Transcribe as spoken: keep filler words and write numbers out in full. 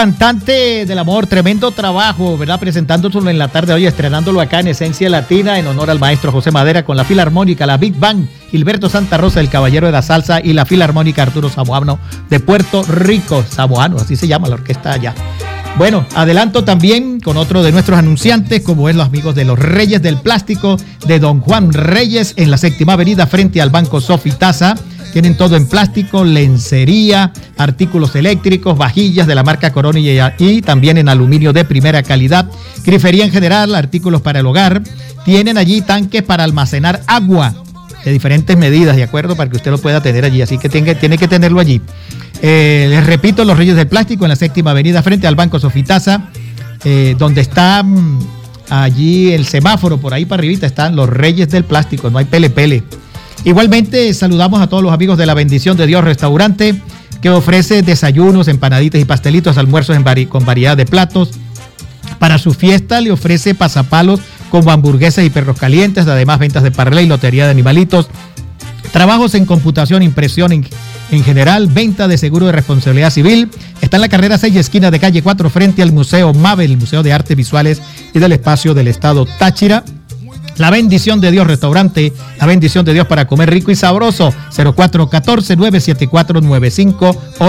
Cantante del amor, tremendo trabajo, ¿verdad? Presentándolo en la tarde de hoy, estrenándolo acá en Esencia Latina en honor al maestro José Madera con la Filarmónica, la Big Bang, Gilberto Santa Rosa, el Caballero de la Salsa y la Filarmónica Arturo Samoano de Puerto Rico, Samoano, así se llama la orquesta allá. Bueno, adelanto también con otro de nuestros anunciantes, como es los amigos de los Reyes del Plástico, de Don Juan Reyes, en la séptima avenida frente al Banco Sofitasa. Tienen todo en plástico, lencería, artículos eléctricos, vajillas de la marca Corona y, y también en aluminio de primera calidad. Grifería en general, artículos para el hogar. Tienen allí tanques para almacenar agua de diferentes medidas, ¿de acuerdo? Para que usted lo pueda tener allí, así que tiene, tiene que tenerlo allí. Eh, les repito, los Reyes del Plástico en la séptima avenida frente al Banco Sofitasa, eh, donde está mmm, allí el semáforo, por ahí para arribita están los Reyes del Plástico, no hay pele pele. Igualmente saludamos a todos los amigos de la Bendición de Dios Restaurante, que ofrece desayunos, empanaditas y pastelitos, almuerzos en vari- con variedad de platos. Para su fiesta le ofrece pasapalos como hamburguesas y perros calientes, además ventas de parlé y lotería de animalitos. Trabajos en computación, impresión en, en general, venta de seguro de responsabilidad civil. Está en la carrera seis, esquina de calle cuatro, frente al Museo Mabel, el Museo de Artes Visuales y del Espacio del Estado Táchira. La Bendición de Dios Restaurante, la bendición de Dios para comer rico y sabroso. cero cuatro uno cuatro, nueve siete cuatro, nueve cinco ocho.